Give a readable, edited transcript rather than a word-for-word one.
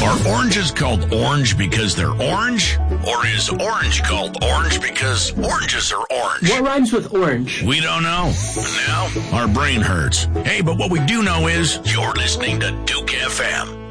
Are oranges called orange because they're orange? Or is orange called orange because oranges are orange? What rhymes with orange? We don't know. And now, our brain hurts. Hey, but what we do know is you're listening to Duke FM.